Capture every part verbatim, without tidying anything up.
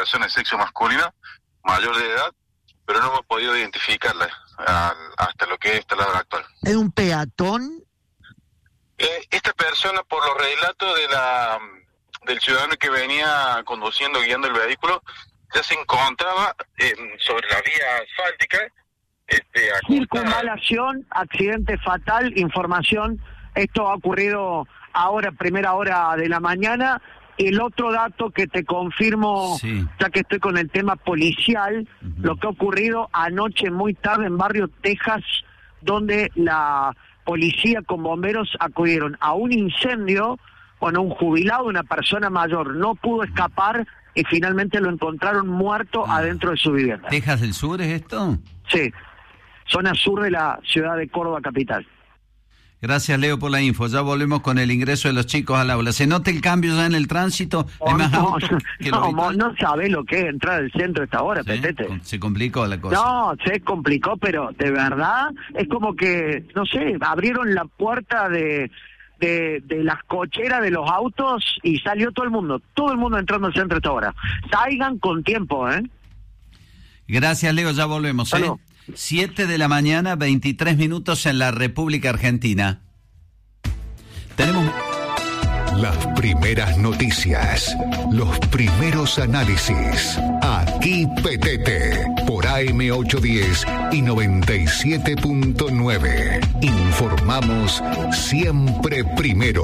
persona de sexo masculino, mayor de edad, pero no hemos podido identificarla a, hasta lo que es esta la hora actual. ¿Es un peatón? Eh, esta persona, por los relatos de la del ciudadano que venía conduciendo, guiando el vehículo, ya se encontraba eh, sobre la vía asfáltica. Este, Circunvalación, accidente fatal, información. Esto ha ocurrido ahora, primera hora de la mañana. El otro dato que te confirmo, sí, ya que estoy con el tema policial, uh-huh, lo que ha ocurrido anoche muy tarde en Barrio Texas, donde la policía con bomberos acudieron a un incendio. Bueno, un jubilado, una persona mayor, no pudo escapar y finalmente lo encontraron muerto ah. adentro de su vivienda. ¿Texas del Sur es esto? Sí, zona sur de la ciudad de Córdoba capital. Gracias, Leo, por la info. Ya volvemos con el ingreso de los chicos al aula. ¿Se nota el cambio ya en el tránsito? Oh, más no, que no, no, no sabe lo que es entrar al centro a esta hora, ¿sí? Petete. Se complicó la cosa. No, se complicó, pero de verdad es como que, no sé, abrieron la puerta de... De, de las cocheras de los autos y salió todo el mundo, todo el mundo entrando al centro a esta hora. Salgan con tiempo, ¿eh? Gracias, Leo, ya volvemos, ¿eh? siete de la mañana, veintitrés minutos en la República Argentina. Tenemos... Las primeras noticias, los primeros análisis. Aquí Petete, por A M ochocientos diez y noventa y siete punto nueve. Informamos siempre primero.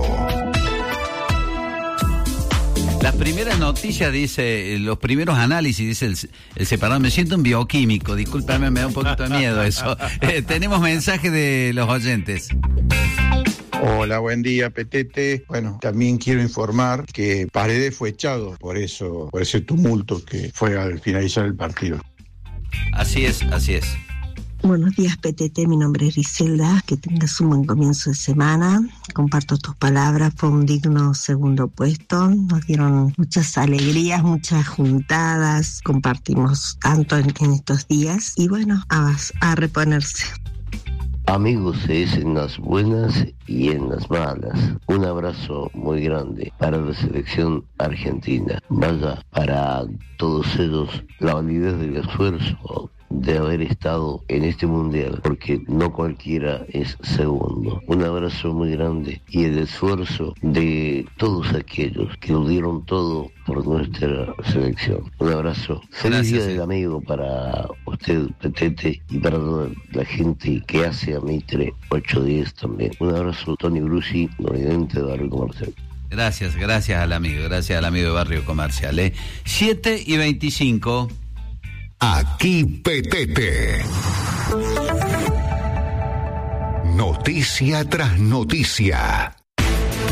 Las primeras noticias, dice, los primeros análisis, dice el, el separado. Me siento un bioquímico, discúlpame, me da un poquito de miedo eso. Eh, tenemos mensajes de los oyentes. Hola, buen día, Petete. Bueno, también quiero informar que Paredes fue echado por eso, por ese tumulto que fue al finalizar el partido. Así es, así es. Buenos días, Petete. Mi nombre es Griselda. Que tengas un buen comienzo de semana. Comparto tus palabras. Fue un digno segundo puesto. Nos dieron muchas alegrías, muchas juntadas. Compartimos tanto en, en estos días. Y bueno, a, a reponerse. Amigos es en las buenas y en las malas. Un abrazo muy grande para la selección argentina. Vaya, para todos ellos la validez del esfuerzo de haber estado en este mundial, porque no cualquiera es segundo. Un abrazo muy grande y el esfuerzo de todos aquellos que lo dieron todo por nuestra selección. Un abrazo. Feliz Gracias, día del amigo para usted, Petete, y para toda la gente que hace a Mitre ocho diez también. Un abrazo, Tony Brusi, residente de Barrio Comercial. Gracias, gracias al amigo, gracias al amigo de Barrio Comercial. ¿eh? siete y veinticinco. Aquí Petete. Noticia tras noticia.